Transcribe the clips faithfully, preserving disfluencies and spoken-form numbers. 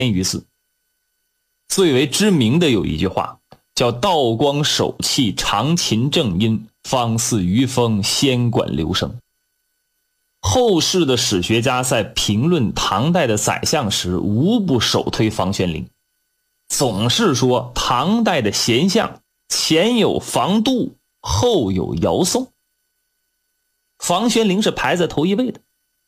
于斯。最为知名的有一句话叫道光手气长琴正音，方似余风仙管流声。后世的史学家在评论唐代的宰相时无不首推房玄龄，总是说唐代的贤相前有房度，后有姚宋，房玄龄是排在头一位的。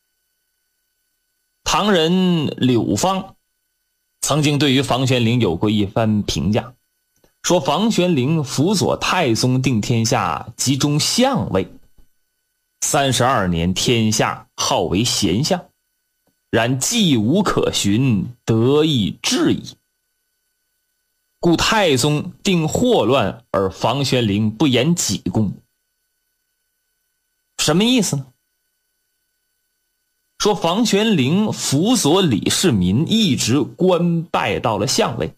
唐人柳芳曾经对于房玄龄有过一番评价，说房玄龄辅佐太宗定天下，集中相位，三十二年天下号为贤相，然技无可循，得意至矣。故太宗定祸乱，而房玄龄不言己功。什么意思呢？说房玄龄辅佐李世民，一直官拜到了相位。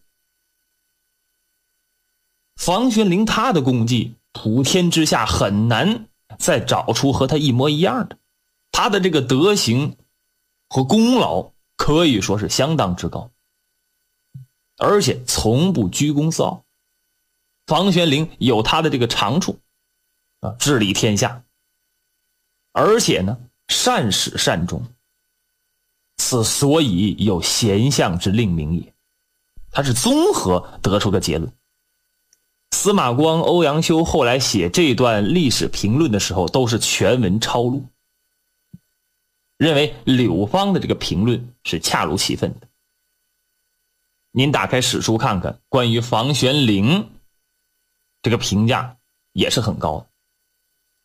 房玄龄他的功绩，普天之下很难再找出和他一模一样的。他的这个德行和功劳可以说是相当之高，而且从不居功自傲。房玄龄有他的这个长处啊，治理天下，而且呢善始善终，此所以有贤相之令名也。他是综合得出个结论。司马光、欧阳修后来写这段历史评论的时候，都是全文抄录，认为柳芳的这个评论是恰如其分的。您打开史书看看，关于房玄龄这个评价也是很高的。